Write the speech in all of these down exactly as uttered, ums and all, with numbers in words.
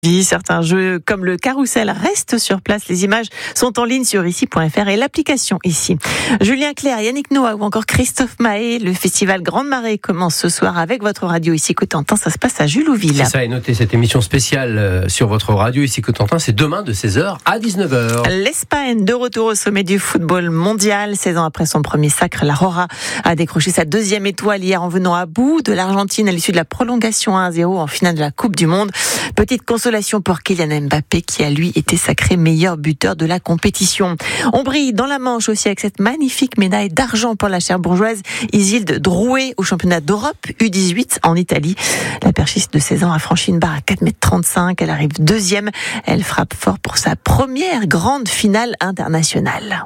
Certains jeux comme le carrousel restent sur place. Les images sont en ligne sur ici point f r et l'application ici. Julien Clerc, Yannick Noah ou encore Christophe Mahé. Le festival Grande Marée commence ce soir avec votre radio ici Cotentin. Ça se passe à Julouville. C'est ça, et notez cette émission spéciale sur votre radio ici Cotentin. C'est demain de seize heures à dix-neuf heures. L'Espagne de retour au sommet du football mondial. seize ans après son premier sacre, la Rora a décroché sa deuxième étoile hier en venant à bout de l'Argentine à l'issue de la prolongation un à zéro en finale de la Coupe du Monde. Petite consolation pour Kylian Mbappé qui a lui été sacré meilleur buteur de la compétition. On brille dans la Manche aussi avec cette magnifique médaille d'argent pour la Cherbourgeoise Isilde Drouet au championnat d'Europe U dix-huit en Italie. La perchiste de seize ans a franchi une barre à quatre mètres trente-cinq. Elle arrive deuxième. Elle frappe fort pour sa première grande finale internationale.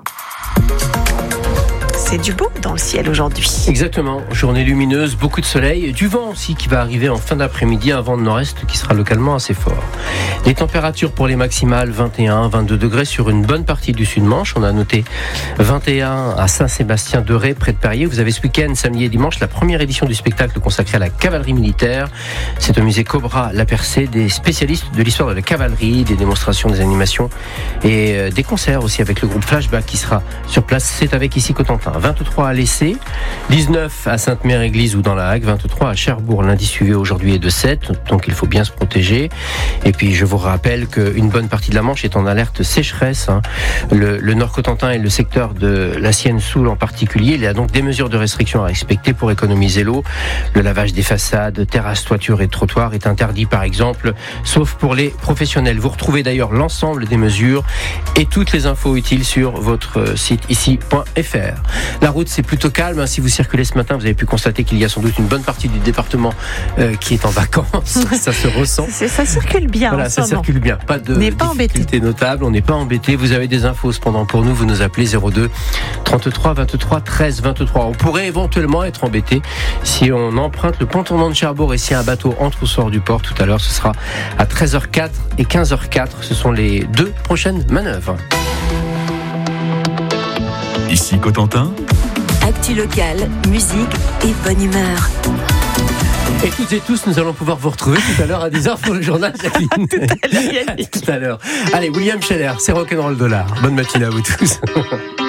C'est du beau dans le ciel aujourd'hui. Exactement, journée lumineuse, beaucoup de soleil, du vent aussi qui va arriver en fin d'après-midi, un vent de nord-est qui sera localement assez fort. Les températures pour les maximales, vingt et un, vingt-deux degrés sur une bonne partie du sud-Manche. On a noté vingt et un à Saint-Sébastien-de-Ré, près de Perrier. Vous avez ce week-end, samedi et dimanche, la première édition du spectacle consacré à la cavalerie militaire. C'est au musée Cobra La Percée, des spécialistes de l'histoire de la cavalerie, des démonstrations, des animations et des concerts aussi avec le groupe Flashback qui sera sur place. C'est avec ici Cotentin. vingt-trois à l'Essai, dix-neuf à Sainte-Mère-Église ou dans la Hague, vingt-trois à Cherbourg. Lundi suivi aujourd'hui est de sept, donc il faut bien se protéger. Et puis je vous rappelle qu'une bonne partie de la Manche est en alerte sécheresse. Hein. Le, le Nord-Cotentin et le secteur de la Sienne-Soule en particulier, il y a donc des mesures de restriction à respecter pour économiser l'eau. Le lavage des façades, terrasses, toitures et trottoirs est interdit par exemple, sauf pour les professionnels. Vous retrouvez d'ailleurs l'ensemble des mesures et toutes les infos utiles sur votre site ici point f r. La route, c'est plutôt calme. Si vous circulez ce matin, vous avez pu constater qu'il y a sans doute une bonne partie du département euh, qui est en vacances. Ça se ressent. C'est, ça circule bien. Voilà, ça circule bien. Pas de difficulté notable. On n'est pas embêté. Vous avez des infos cependant pour nous. Vous nous appelez zéro deux trente-trois vingt-trois treize vingt-trois. On pourrait éventuellement être embêté si on emprunte le pont tournant de Cherbourg et si un bateau entre au sort du port tout à l'heure. Ce sera à treize heures quatre et quinze heures quatre. Ce sont les deux prochaines manœuvres. Ici Cotentin. Actu locale, musique et bonne humeur. Et toutes et tous, nous allons pouvoir vous retrouver tout à l'heure à dix heures pour le journal, Jacqueline. tout à l'heure, Yannick. Tout à l'heure. Allez, William Scheller, c'est Rock'n'Roll Dollar. Bonne matinée à vous tous.